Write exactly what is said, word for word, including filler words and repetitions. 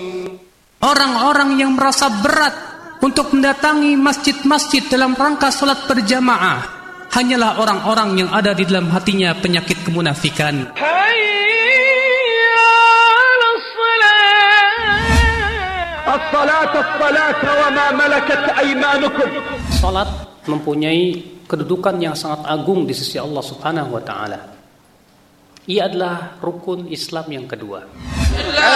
Orang-orang yang merasa berat untuk mendatangi masjid-masjid dalam rangka salat berjamaah hanyalah orang-orang yang ada di dalam hatinya penyakit kemunafikan. As-salat as-salat wa ma malakat aymanukum. Salat mempunyai kedudukan yang sangat agung di sisi Allah Subhanahu wa taala. Ia adalah rukun Islam yang kedua.